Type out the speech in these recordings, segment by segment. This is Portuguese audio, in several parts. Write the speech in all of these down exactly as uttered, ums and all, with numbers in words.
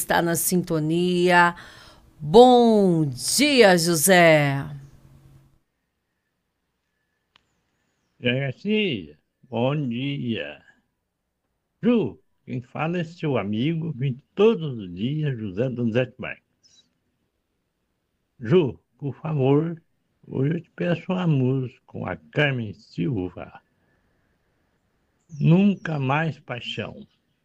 está na sintonia. Bom dia, José. Garcia, bom dia. Ju, quem fala é seu amigo, vem todos os dias, José Donizete Marques. Ju, por favor, hoje eu te peço uma música com a Carmen Silva. Nunca Mais Paixão.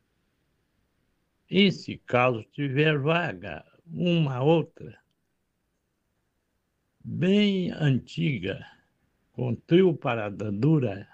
E se caso tiver vaga, uma outra, bem antiga, com trio Parada Dura,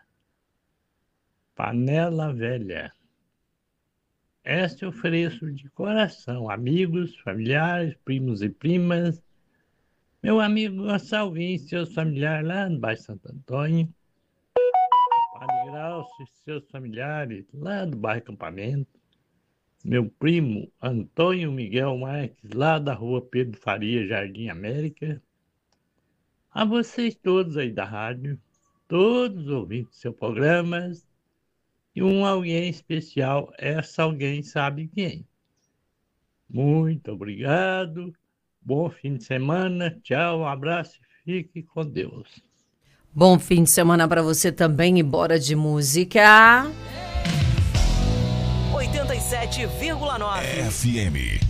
Panela Velha. Esta eu ofereço de coração, amigos, familiares, primos e primas, meu amigo Gonçalvinho e seus familiares lá no bairro Santo Antônio, Padre Graucio e seus familiares lá do bairro Acampamento, meu primo Antônio Miguel Marques, lá da rua Pedro Faria, Jardim América, a vocês todos aí da rádio, todos ouvindo seu programa, e um alguém especial, essa alguém sabe quem. Muito obrigado, bom fim de semana, tchau, um abraço e fique com Deus. Bom fim de semana para você também e bora de música. oitenta e sete vírgula nove F M